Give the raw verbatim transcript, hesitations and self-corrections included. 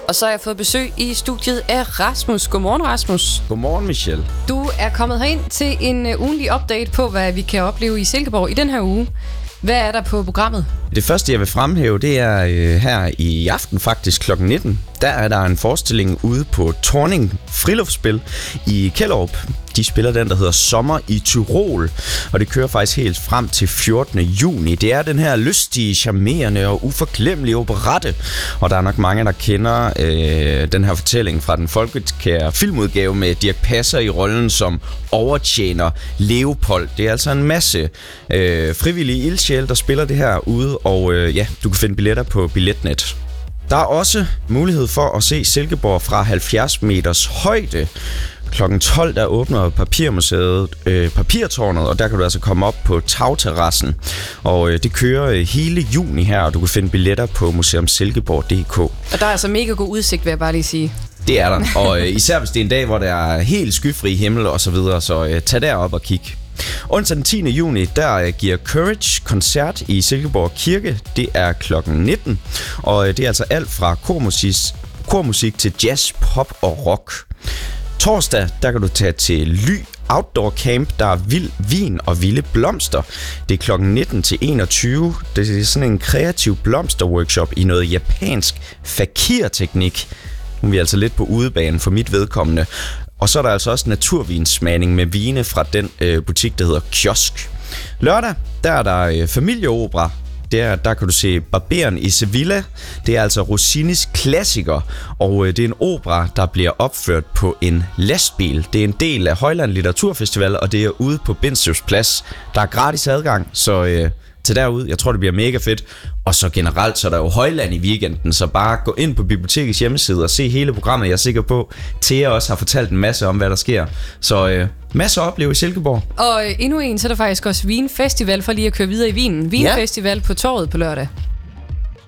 Og så har jeg fået besøg i studiet af Rasmus. Godmorgen, Rasmus. Godmorgen, Michelle. Du er kommet herind til en uh, ugenlig update på, hvad vi kan opleve i Silkeborg i den her uge. Hvad er der på programmet? Det første, jeg vil fremhæve, det er øh, her i aften faktisk klokken nitten. Der er der en forestilling ude på Torning Friluftsspil i Kjellerup. De spiller den, der hedder Sommer i Tyrol, og det kører faktisk helt frem til fjortende juni. Det er den her lystige, charmerende og uforglemmelige operette, og der er nok mange, der kender øh, den her fortælling fra den folkekære filmudgave med Dirch Passer i rollen som overtjener Leopold. Det er altså en masse øh, frivillige ildsjæle, der spiller det her ude, og øh, ja, du kan finde billetter på Billetnet. Der er også mulighed for at se Silkeborg fra halvfjerds meters højde. klokken tolv der åbner Papirmuseet øh, Papirtårnet, og der kan du altså komme op på tagterrassen. Og øh, det kører øh, hele juni her, og du kan finde billetter på museum silkeborg punktum d k. Og der er altså mega god udsigt, vil jeg bare lige sige. Det er der, og øh, især hvis det er en dag, hvor der er helt skyfri himmel og så videre, så øh, tag derop og kig. Onsdag den tiende juni, der øh, giver Courage koncert i Silkeborg Kirke. Det er klokken nitten, og øh, det er altså alt fra kormusik, kormusik til jazz, pop og rock. Torsdag, der kan du tage til Ly Outdoor Camp, der er vild vin og vilde blomster. Det er klokken nitten til enogtyve. Det er sådan en kreativ blomsterworkshop i noget japansk fakir-teknik. Nu er vi altså lidt på udebanen for mit vedkommende. Og så er der altså også naturvinsmagning med vine fra den øh, butik, der hedder Kiosk. Lørdag, der er der øh, familieopera. Der, der kan du se Barberen i Sevilla. Det er altså Rossinis klassiker, og øh, det er en opera, der bliver opført på en lastbil. Det er en del af Højland Litteraturfestival, og det er ude på Bindslev Plads. Der er gratis adgang, så øh, til derud. Jeg tror, det bliver mega fedt. Og så generelt, så er der jo Højland i weekenden, så bare gå ind på bibliotekets hjemmeside og se hele programmet. Jeg er sikker på, Thea også har fortalt en masse om, hvad der sker. Så øh, masser at opleve i Silkeborg. Og øh, endnu en, så er der faktisk også Vinfestival, for lige at køre videre i Vinen. Vinfestival ja. På Torvet på lørdag.